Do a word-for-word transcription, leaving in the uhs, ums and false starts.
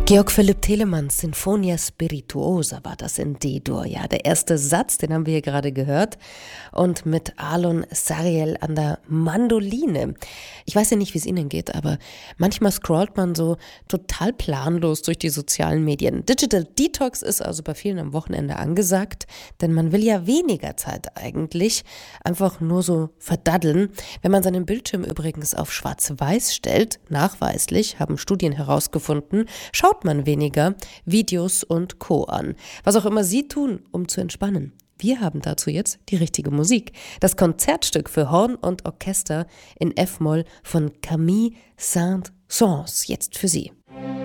Georg Philipp Telemanns Sinfonia Spirituosa war das in D-Dur. Ja, der erste Satz, den haben wir hier gerade gehört. Und mit Alon Sariel an der Mandoline. Ich weiß ja nicht, wie es Ihnen geht, aber manchmal scrollt man so total planlos durch die sozialen Medien. Digital Detox ist also bei vielen am Wochenende angesagt, denn man will ja weniger Zeit eigentlich einfach nur so verdaddeln. Wenn man seinen Bildschirm übrigens auf schwarz-weiß stellt, nachweislich, haben Studien herausgefunden, schaut man weniger Videos und Co. an. Was auch immer Sie tun, um zu entspannen. Wir haben dazu jetzt die richtige Musik. Das Konzertstück für Horn und Orchester in F-Moll von Camille Saint-Saëns. Jetzt für Sie.